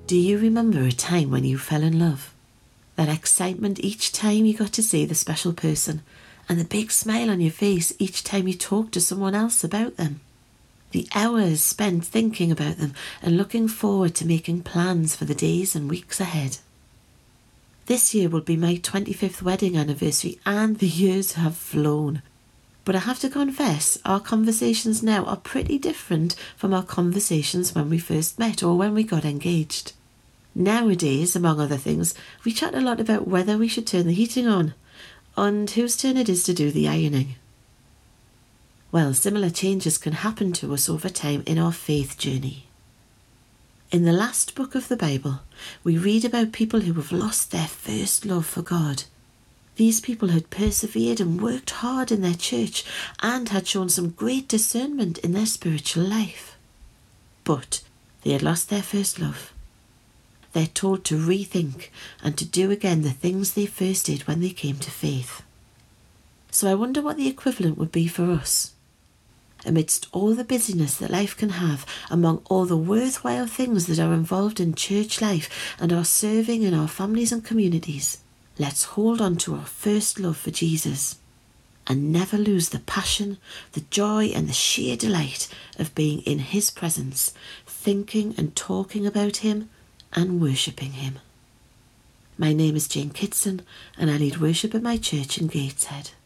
Do you remember a time when you fell in love? That excitement each time you got to see the special person, and the big smile on your face each time you talked to someone else about them. The hours spent thinking about them and looking forward to making plans for the days and weeks ahead. This year will be my 25th wedding anniversary and the years have flown. But I have to confess, our conversations now are pretty different from our conversations when we first met or when we got engaged. Nowadays, among other things, we chat a lot about whether we should turn the heating on and whose turn it is to do the ironing. Well, similar changes can happen to us over time in our faith journey. In the last book of the Bible, we read about people who have lost their first love for God. These people had persevered and worked hard in their church and had shown some great discernment in their spiritual life. But they had lost their first love. They're told to rethink and to do again the things they first did when they came to faith. So I wonder what the equivalent would be for us. Amidst all the busyness that life can have, among all the worthwhile things that are involved in church life and are serving in our families and communities, let's hold on to our first love for Jesus and never lose the passion, the joy and the sheer delight of being in his presence, thinking and talking about him and worshipping him. My name is Jane Kitson and I lead worship at my church in Gateshead.